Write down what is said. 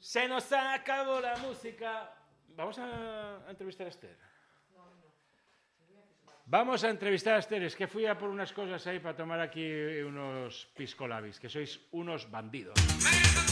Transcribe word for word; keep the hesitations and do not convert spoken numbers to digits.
Se nos acabó la música. Vamos a, a entrevistar a Esther. Vamos a entrevistar a Esther. Es que fui a por unas cosas ahí para tomar aquí unos piscolabis, que sois unos bandidos.